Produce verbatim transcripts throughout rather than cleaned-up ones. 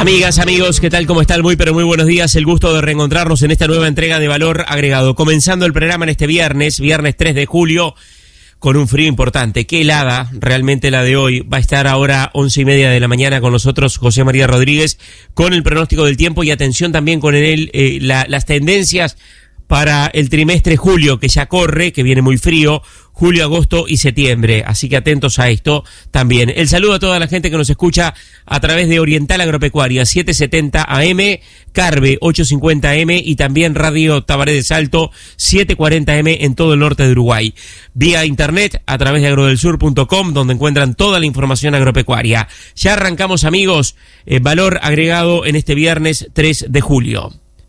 Amigas, amigos, ¿qué tal? ¿Cómo están? Muy, pero muy buenos días. El gusto de reencontrarnos en esta nueva entrega de Valor Agregado. Comenzando el programa en este viernes, viernes tres de julio, con un frío importante. Qué helada, realmente la de hoy. Va a estar ahora once y media de la mañana con nosotros José María Rodríguez con el pronóstico del tiempo y atención también con él eh, la, las tendencias para el trimestre julio, que ya corre, que viene muy frío, julio, agosto y septiembre, así que atentos a esto también. El saludo a toda la gente que nos escucha a través de Oriental Agropecuaria setecientos setenta A M, Carve ochocientos cincuenta A M y también Radio Tabaré de Salto setecientos cuarenta A M en todo el norte de Uruguay. Vía internet a través de agrodelsur punto com, donde encuentran toda la información agropecuaria. Ya arrancamos, amigos, eh, Valor Agregado en este viernes tres de julio.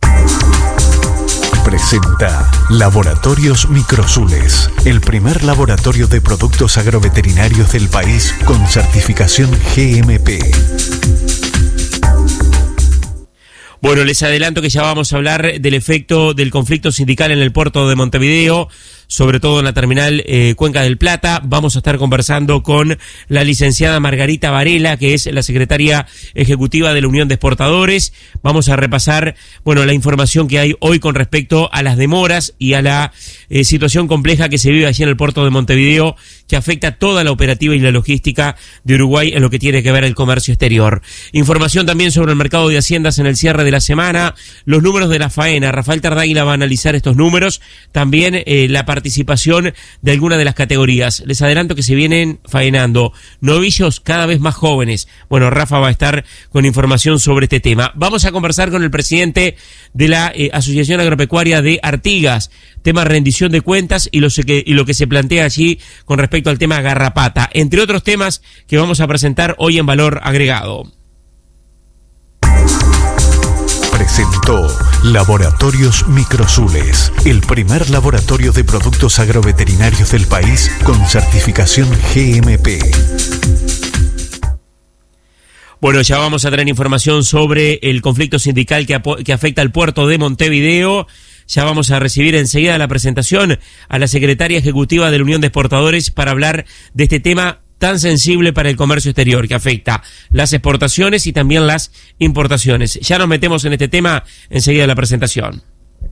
Presenta Laboratorios Microsules, el primer laboratorio de productos agroveterinarios del país con certificación G M P. Bueno, les adelanto que ya vamos a hablar del efecto del conflicto sindical en el puerto de Montevideo, sobre todo en la terminal eh, Cuenca del Plata. Vamos a estar conversando con la licenciada Margarita Varela, que es la secretaria ejecutiva de la Unión de Exportadores. Vamos a repasar, bueno, la información que hay hoy con respecto a las demoras y a la eh, situación compleja que se vive allí en el puerto de Montevideo, que afecta toda la operativa y la logística de Uruguay en lo que tiene que ver el comercio exterior. Información también sobre el mercado de haciendas en el cierre de la semana, los números de la faena. Rafael Tardáguila va a analizar estos números, también eh, la participación de alguna de las categorías. Les adelanto que se vienen faenando novillos cada vez más jóvenes. Bueno, Rafa va a estar con información sobre este tema. Vamos a conversar con el presidente de la eh, Asociación Agropecuaria de Artigas, tema rendición de cuentas y lo, que, y lo que se plantea allí con respecto al tema garrapata, entre otros temas que vamos a presentar hoy en Valor Agregado. Presentó Laboratorios Microsules, el primer laboratorio de productos agroveterinarios del país con certificación G M P. Bueno, ya vamos a tener información sobre el conflicto sindical que, que afecta al puerto de Montevideo. Ya vamos a recibir enseguida la presentación a la secretaria ejecutiva de la Unión de Exportadores para hablar de este tema tan sensible para el comercio exterior, que afecta las exportaciones y también las importaciones. Ya nos metemos en este tema enseguida de la presentación.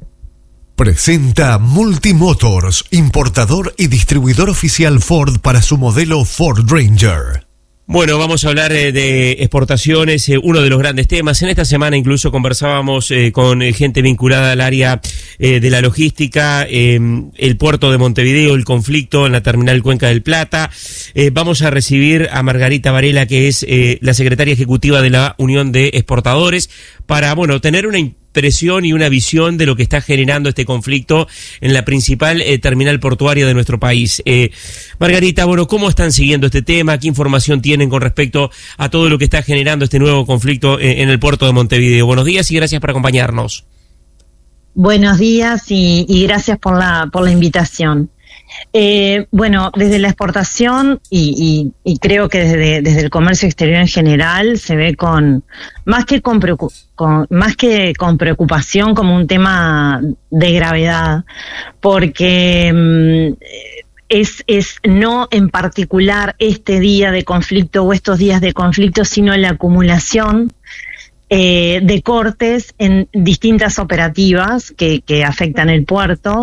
Presenta Multimotors, importador y distribuidor oficial Ford para su modelo Ford Ranger. Bueno, vamos a hablar eh, de exportaciones, eh, uno de los grandes temas. En esta semana incluso conversábamos eh, con eh, gente vinculada al área eh, de la logística, eh, el puerto de Montevideo, el conflicto en la terminal Cuenca del Plata. Eh, vamos a recibir a Margarita Varela, que es eh, la secretaria ejecutiva de la Unión de Exportadores, para, bueno, tener una impresión y una visión de lo que está generando este conflicto en la principal eh, terminal portuaria de nuestro país. Eh, Margarita, bueno, ¿cómo están siguiendo este tema? ¿Qué información tienen con respecto a todo lo que está generando este nuevo conflicto en, en el puerto de Montevideo? Buenos días y gracias por acompañarnos. Buenos días y, y gracias por la, por la invitación. Eh, bueno, desde la exportación y, y, y creo que desde, desde el comercio exterior en general se ve con más que con, preocup, con más que con preocupación como un tema de gravedad, porque mm, es, es no en particular este día de conflicto o estos días de conflicto, sino la acumulación Eh, de cortes en distintas operativas que, que afectan el puerto.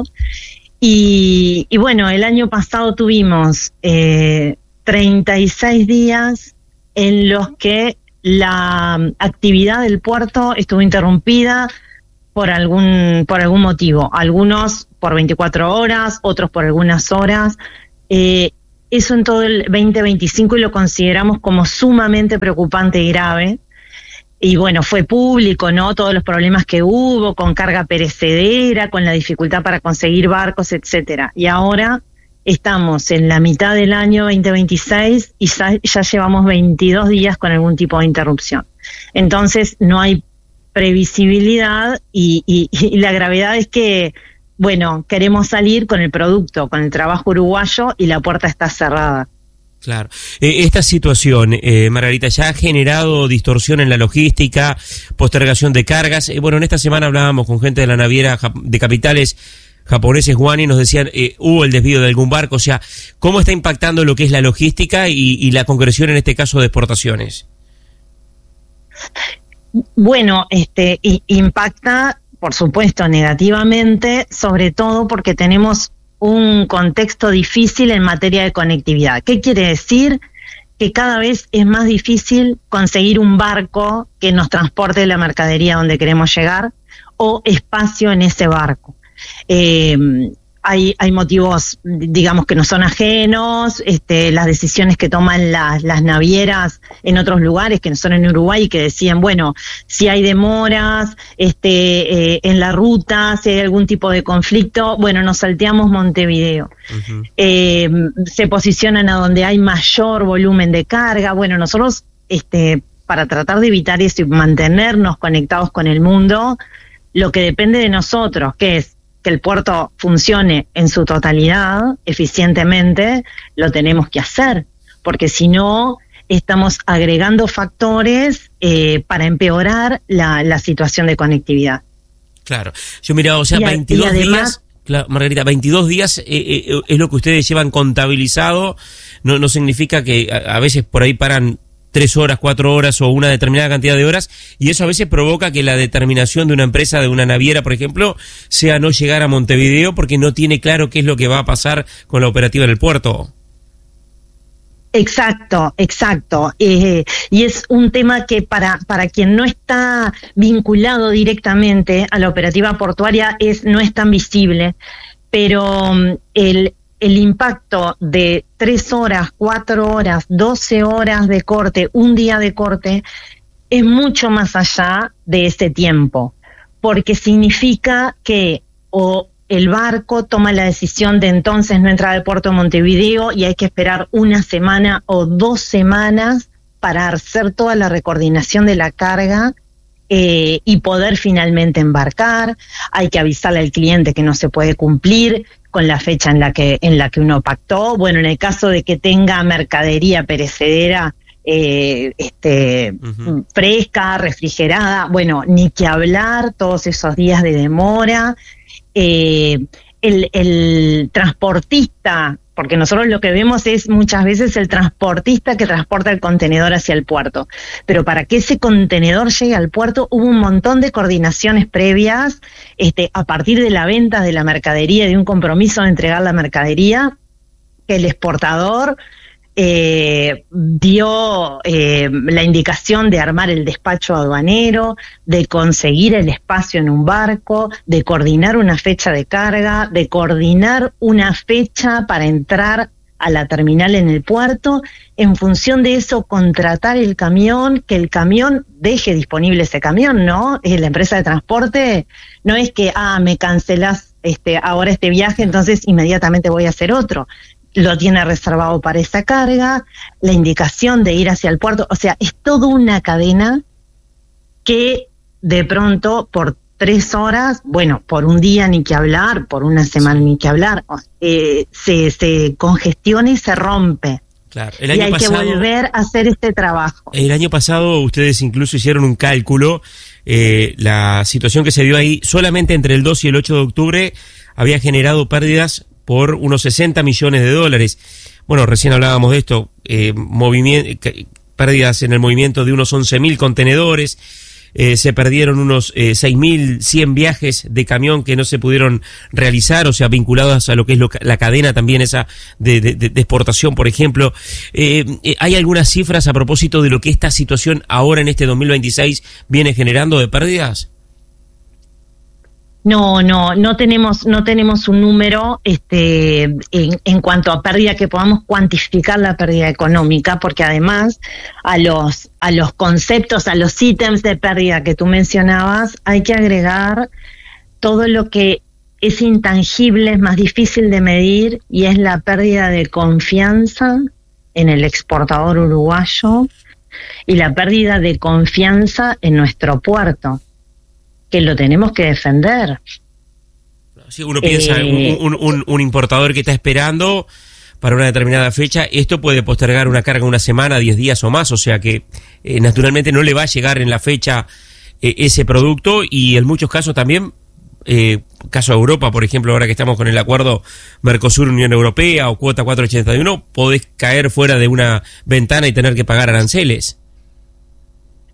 Y, y bueno, el año pasado tuvimos eh, treinta y seis días en los que la actividad del puerto estuvo interrumpida por algún, por algún motivo. Algunos por veinticuatro horas, otros por algunas horas. Eh, eso en todo el veinte veinticinco y lo consideramos como sumamente preocupante y grave. Y bueno, fue público, ¿no? Todos los problemas que hubo con carga perecedera, con la dificultad para conseguir barcos, etcétera. Y ahora estamos en la mitad del año veinte veintiséis y ya, ya llevamos veintidós días con algún tipo de interrupción. Entonces no hay previsibilidad y, y, y la gravedad es que, bueno, queremos salir con el producto, con el trabajo uruguayo y la puerta está cerrada. Claro. Eh, esta situación, eh, Margarita, ya ha generado distorsión en la logística, postergación de cargas. Eh, bueno, en esta semana hablábamos con gente de la naviera de capitales japoneses, Juan, y nos decían, eh, hubo el desvío de algún barco. O sea, ¿cómo está impactando lo que es la logística y, y la concreción en este caso de exportaciones? Bueno, este y, impacta, por supuesto, negativamente, sobre todo porque tenemos un contexto difícil en materia de conectividad. ¿Qué quiere decir? Que cada vez es más difícil conseguir un barco que nos transporte la mercadería donde queremos llegar o espacio en ese barco. Eh, hay, hay motivos, digamos, que no son ajenos, este, las decisiones que toman las, las navieras en otros lugares que no son en Uruguay, que decían, bueno, si hay demoras este, eh, en la ruta, si hay algún tipo de conflicto, bueno, nos salteamos Montevideo. Uh-huh. Eh, se posicionan a donde hay mayor volumen de carga. Bueno, nosotros, este, para tratar de evitar eso y mantenernos conectados con el mundo, lo que depende de nosotros, que es que el puerto funcione en su totalidad, eficientemente, lo tenemos que hacer, porque si no, estamos agregando factores eh, para empeorar la, la situación de conectividad. Claro, yo mira, o sea, y veintidós además, días, claro, Margarita, veintidós días eh, eh, es lo que ustedes llevan contabilizado, no, no significa que a, a veces por ahí paran tres horas, cuatro horas o una determinada cantidad de horas, y eso a veces provoca que la determinación de una empresa, de una naviera, por ejemplo, sea no llegar a Montevideo porque no tiene claro qué es lo que va a pasar con la operativa en el puerto. Exacto, exacto. Eh, y es un tema que para, para quien no está vinculado directamente a la operativa portuaria es, no es tan visible, pero um, el el impacto de tres horas, cuatro horas, doce horas de corte, un día de corte, es mucho más allá de ese tiempo, porque significa que o el barco toma la decisión de entonces no entrar al puerto de Montevideo y hay que esperar una semana o dos semanas para hacer toda la recoordinación de la carga eh, y poder finalmente embarcar. Hay que avisarle al cliente que no se puede cumplir con la fecha en la que en la que uno pactó. Bueno, en el caso de que tenga mercadería perecedera eh, este uh-huh. fresca, refrigerada, bueno, ni que hablar, todos esos días de demora. Eh, el, el transportista, porque nosotros lo que vemos es muchas veces el transportista que transporta el contenedor hacia el puerto, pero para que ese contenedor llegue al puerto hubo un montón de coordinaciones previas, este, a partir de la venta de la mercadería, de un compromiso de entregar la mercadería, que el exportador eh, dio eh, la indicación de armar el despacho aduanero, de conseguir el espacio en un barco, de coordinar una fecha de carga, de coordinar una fecha para entrar a la terminal en el puerto, en función de eso contratar el camión, que el camión deje disponible ese camión, ¿no? Eh, la empresa de transporte no es que, ah, me cancelás este, ahora este viaje, entonces inmediatamente voy a hacer otro. Lo tiene reservado para esa carga, la indicación de ir hacia el puerto, o sea, es toda una cadena que de pronto por tres horas, bueno, por un día ni que hablar, por una semana ni que hablar, eh, se, se congestiona y se rompe. Claro. El año y hay pasado, que volver a hacer este trabajo. El año pasado ustedes incluso hicieron un cálculo, eh, la situación que se dio ahí, solamente entre el dos y el ocho de octubre había generado pérdidas por unos sesenta millones de dólares. Bueno, recién hablábamos de esto, eh, movimiento, pérdidas en el movimiento de unos once mil contenedores, eh, se perdieron unos eh, seis mil cien viajes de camión que no se pudieron realizar, o sea, vinculados a lo que es lo, la cadena también esa de, de, de exportación, por ejemplo. Eh, eh, ¿Hay algunas cifras a propósito de lo que esta situación ahora en este dos mil veintiséis viene generando de pérdidas? No, no, no tenemos, no tenemos un número este, en, en cuanto a pérdida que podamos cuantificar la pérdida económica, porque además a los, a los conceptos, a los ítems de pérdida que tú mencionabas, hay que agregar todo lo que es intangible, es más difícil de medir, y es la pérdida de confianza en el exportador uruguayo y la pérdida de confianza en nuestro puerto, que lo tenemos que defender. Si uno piensa eh, un, un, un importador que está esperando para una determinada fecha, esto puede postergar una carga una semana, diez días o más, o sea que eh, naturalmente no le va a llegar en la fecha eh, ese producto, y en muchos casos también, eh, caso de Europa, por ejemplo, ahora que estamos con el acuerdo Mercosur-Unión Europea o cuota cuatrocientos ochenta y uno, podés caer fuera de una ventana y tener que pagar aranceles.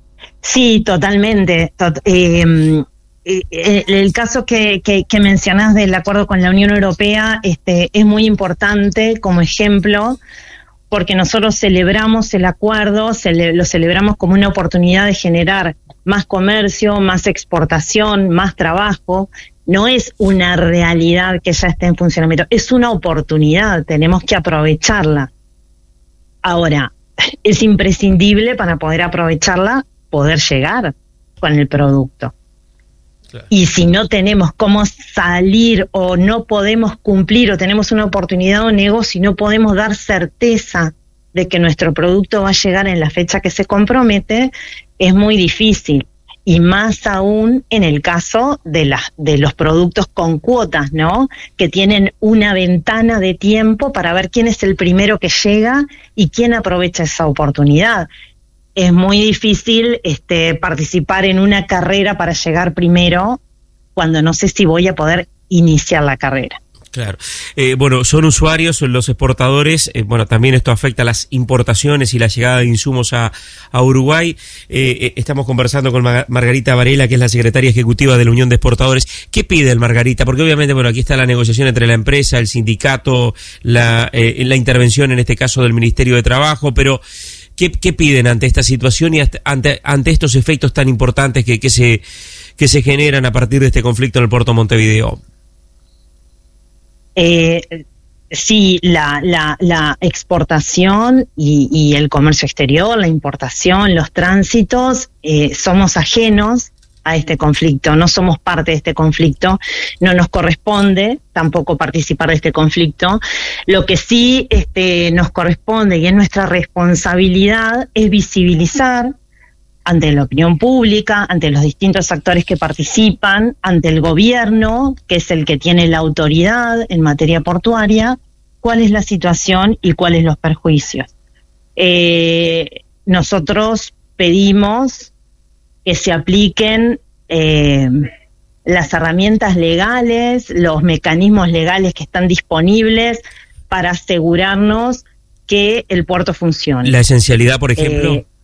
Sí, totalmente. Tot, eh, eh, el caso que, que, que mencionás del acuerdo con la Unión Europea este, es muy importante como ejemplo, porque nosotros celebramos el acuerdo, cele, lo celebramos como una oportunidad de generar más comercio, más exportación, más trabajo. No es una realidad que ya esté en funcionamiento, es una oportunidad, tenemos que aprovecharla. Ahora, es imprescindible para poder aprovecharla, poder llegar con el producto. Claro. Y si no tenemos cómo salir o no podemos cumplir o tenemos una oportunidad o negocio y no podemos dar certeza de que nuestro producto va a llegar en la fecha que se compromete, es muy difícil. Y más aún en el caso de, las, de los productos con cuotas, ¿no? Que tienen una ventana de tiempo para ver quién es el primero que llega y quién aprovecha esa oportunidad. Es muy difícil este, participar en una carrera para llegar primero cuando no sé si voy a poder iniciar la carrera. Claro. Eh, bueno, son usuarios, son los exportadores. Eh, bueno, también esto afecta a las importaciones y la llegada de insumos a, a Uruguay. Eh, eh, estamos conversando con Mar- Margarita Varela, que es la secretaria ejecutiva de la Unión de Exportadores. ¿Qué pide el Margarita? Porque obviamente, bueno, aquí está la negociación entre la empresa, el sindicato, la, eh, la intervención en este caso del Ministerio de Trabajo, pero ¿qué, qué piden ante esta situación y hasta, ante, ante estos efectos tan importantes que, que se, que se generan a partir de este conflicto en el puerto de Montevideo? Eh, sí, la, la, la exportación y, y el comercio exterior, la importación, los tránsitos, eh, somos ajenos a este conflicto, no somos parte de este conflicto, no nos corresponde tampoco participar de este conflicto. Lo que sí este, nos corresponde y es nuestra responsabilidad es visibilizar ante la opinión pública, ante los distintos actores que participan, ante el gobierno, que es el que tiene la autoridad en materia portuaria, cuál es la situación y cuáles los perjuicios. Eh, nosotros pedimos que se apliquen eh, las herramientas legales, los mecanismos legales que están disponibles para asegurarnos que el puerto funcione. La esencialidad, por ejemplo. Eh,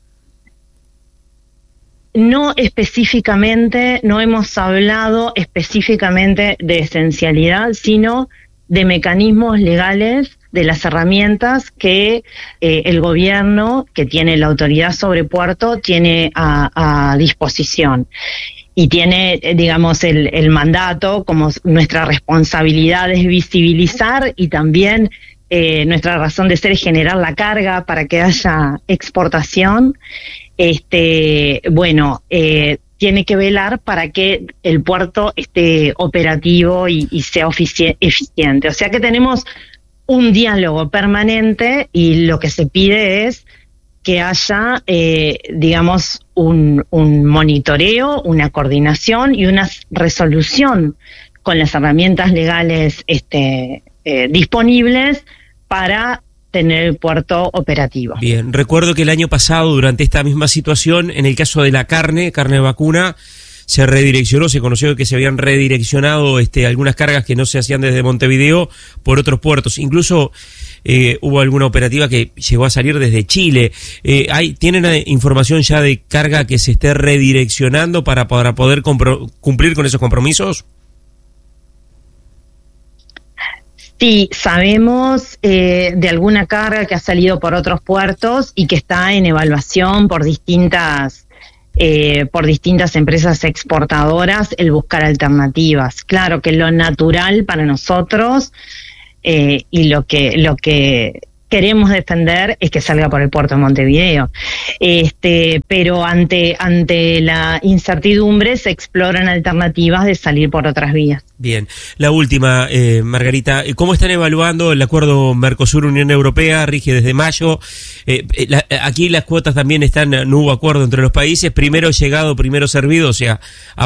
No específicamente, no hemos hablado específicamente de esencialidad, sino de mecanismos legales, de las herramientas que eh, el gobierno, que tiene la autoridad sobre puerto, tiene a, a disposición. Y tiene, digamos, el, el mandato, como nuestra responsabilidad es visibilizar y también eh, nuestra razón de ser es generar la carga para que haya exportación. Este, bueno, eh, tiene que velar para que el puerto esté operativo y, y sea ofici- eficiente. O sea que tenemos un diálogo permanente y lo que se pide es que haya, eh, digamos, un, un monitoreo, una coordinación y una resolución con las herramientas legales este, eh, disponibles para tener el puerto operativo. Bien, recuerdo que el año pasado, durante esta misma situación, en el caso de la carne, carne vacuna, se redireccionó, se conoció que se habían redireccionado este, algunas cargas que no se hacían desde Montevideo por otros puertos. Incluso eh, hubo alguna operativa que llegó a salir desde Chile. Eh, hay, ¿Tienen información ya de carga que se esté redireccionando para, para poder compro- cumplir con esos compromisos? Sí, sabemos eh, de alguna carga que ha salido por otros puertos y que está en evaluación por distintas eh, por distintas empresas exportadoras el buscar alternativas. Claro que lo natural para nosotros eh, y lo que lo que queremos defender es que salga por el puerto de Montevideo. Este, pero ante ante la incertidumbre se exploran alternativas de salir por otras vías. Bien, la última, eh, Margarita, ¿cómo están evaluando el acuerdo Mercosur-Unión Europea? Rige desde mayo. Eh, la, aquí las cuotas también están, no hubo acuerdo entre los países, primero llegado, primero servido, o sea, a